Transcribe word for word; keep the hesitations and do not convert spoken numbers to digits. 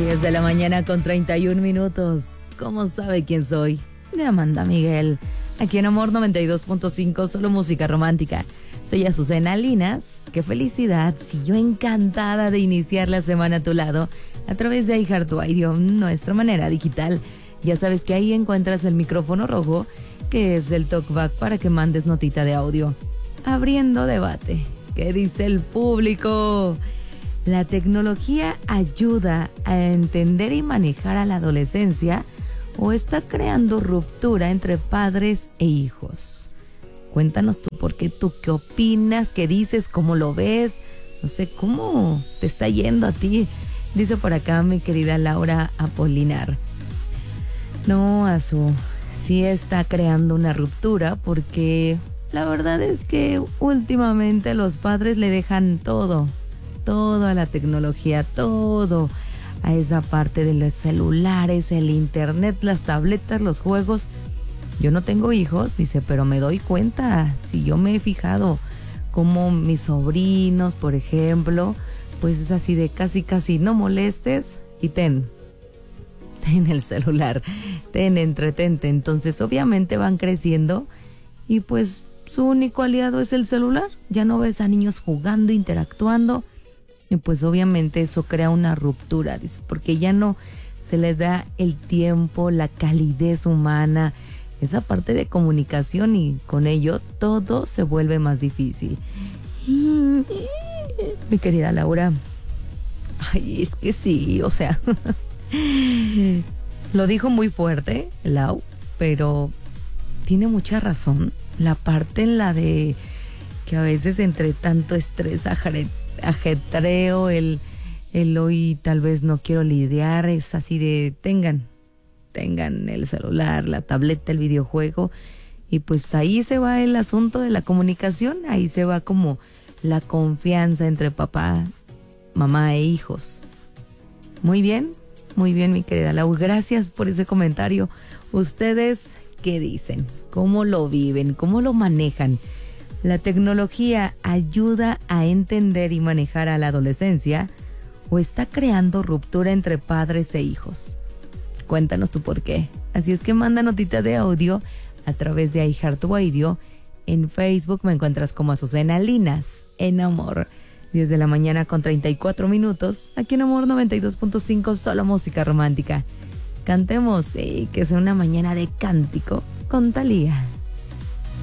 diez de la mañana con treinta y un minutos. ¿Cómo sabe quién soy? De Amanda Miguel. Aquí en Amor noventa y dos punto cinco, solo música romántica. Soy Azucena Linas. Qué felicidad. Si yo encantada de iniciar la semana a tu lado a través de iHeartRadio, nuestra manera digital. Ya sabes que ahí encuentras el micrófono rojo, que es el talkback para que mandes notita de audio. Abriendo debate. ¿Qué dice el público? ¿La tecnología ayuda a entender y manejar a la adolescencia o está creando ruptura entre padres e hijos? Cuéntanos tú por qué, tú qué opinas, qué dices, cómo lo ves, no sé, cómo te está yendo a ti. Dice por acá mi querida Laura Apolinar. No, Azu, sí está creando una ruptura porque la verdad es que últimamente los padres le dejan todo. Todo a la tecnología, todo a esa parte de los celulares, el internet, las tabletas, los juegos. Yo no tengo hijos, dice, pero me doy cuenta, si yo me he fijado como mis sobrinos, por ejemplo, pues es así de casi casi no molestes y ten, ten el celular, ten, entretente. Entonces obviamente van creciendo y pues su único aliado es el celular. Ya no ves a niños jugando, interactuando. Y pues obviamente eso crea una ruptura, dice, porque ya no se les da el tiempo, la calidez humana, esa parte de comunicación, y con ello todo se vuelve más difícil. Mi querida Laura, ay, es que sí, o sea, lo dijo muy fuerte, Lau, pero tiene mucha razón. La parte en la de que a veces entre tanto estrés, ajare, ajetreo, el, el hoy tal vez no quiero lidiar, es así de tengan, tengan el celular, la tableta, el videojuego, y pues ahí se va el asunto de la comunicación, ahí se va como la confianza entre papá, mamá e hijos. Muy bien, muy bien mi querida Lau, gracias por ese comentario. ¿Ustedes qué dicen? ¿Cómo lo viven? ¿Cómo lo manejan? ¿La tecnología ayuda a entender y manejar a la adolescencia o está creando ruptura entre padres e hijos? Cuéntanos tú por qué. Así es que manda notita de audio a través de iHeartRadio. En Facebook me encuentras como Azucena Linas en Amor. diez de la mañana con treinta y cuatro minutos. Aquí en Amor noventa y dos punto cinco, solo música romántica. Cantemos, eh, que sea una mañana de cántico con Thalía.